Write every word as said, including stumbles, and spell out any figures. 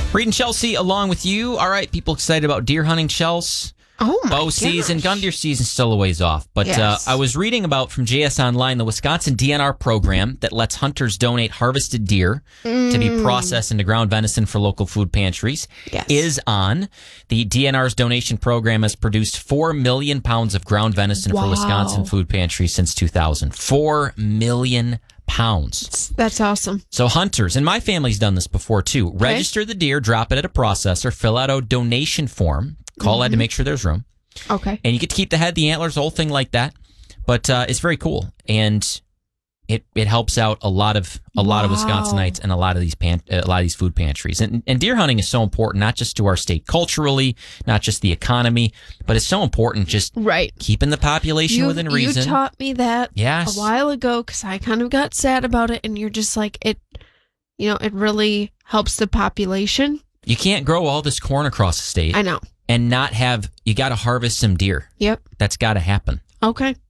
Reed and Chelsea along with you. All right, people excited about deer hunting, Chels. Oh, my Bow gosh. season, gun deer season still a ways off. But Yes. uh, I was reading about from J S Online, the Wisconsin D N R program that lets hunters donate harvested deer mm. to be processed into ground venison for local food pantries Yes. is on. The D N R's donation program has produced four million pounds of ground venison Wow. for Wisconsin food pantries since two thousand. four million pounds. That's awesome. So hunters, and my family's done this before too, register the deer, drop it at a processor, fill out a donation form, call Mm-hmm. that to make sure there's room. Okay. And you get to keep the head, the antlers, the whole thing like that. But uh, it's very cool, and it it helps out a lot of a lot of Wow. Wisconsinites and a lot of these pan, a lot of these food pantries. And and deer hunting is so important, not just to our state culturally, not just the economy, but it's so important just Right. keeping the population You, within reason. you taught me that Yes. a while ago because I kind of got sad about it, and you're just like, it, you know, it really helps the population. You can't grow all this corn across the state I know. and not have. You got to harvest some deer. Yep. That's got to happen. Okay.